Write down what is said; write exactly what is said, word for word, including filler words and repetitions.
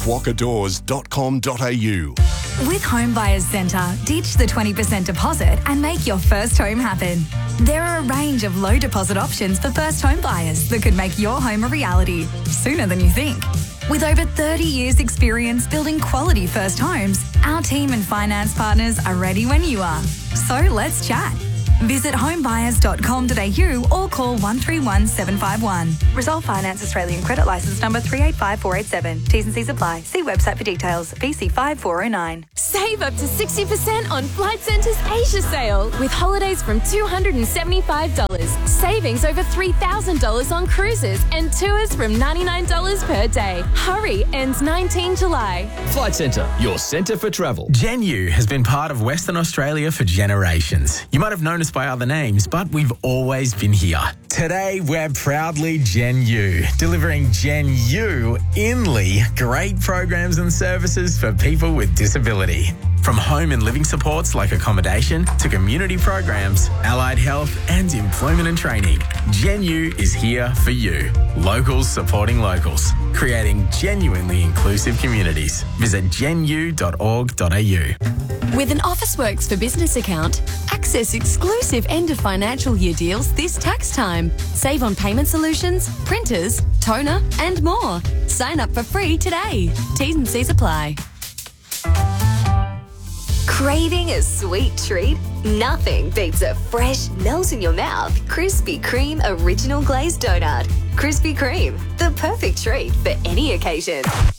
quokka doors dot com dot a u. With Home Buyers Centre, ditch the twenty percent deposit and make your first home happen. There are a range of low deposit options for first home buyers that could make your home a reality sooner than you think. With over thirty years experience building quality first homes, our team and finance partners are ready when you are. So let's chat. Visit home buyers dot com dot a u or call one three one seven five one. Resolve Finance Australian Credit Licence number three eight five four eight seven. T's and C's apply. See website for details. V C five four oh nine. Save up to sixty percent on Flight Centre's Asia sale with holidays from two hundred seventy-five dollars, savings over three thousand dollars on cruises and tours from ninety-nine dollars per day. Hurry, ends nineteenth July. Flight Centre, your centre for travel. Gen U has been part of Western Australia for generations. You might have known us by other names, but we've always been here. Today, we're proudly Gen U, delivering Gen U inly great programs and services for people with disability. From home and living supports like accommodation to community programs, allied health and employment and training, Gen U is here for you. Locals supporting locals, creating genuinely inclusive communities. Visit gen u dot org dot a u. With an Officeworks for Business account, access exclusive end of financial year deals this tax time. Save on payment solutions, printers, toner and more. Sign up for free today. T's and C's apply. Craving a sweet treat? Nothing beats a fresh, melt-in-your-mouth Krispy Kreme original glazed donut. Krispy Kreme, the perfect treat for any occasion.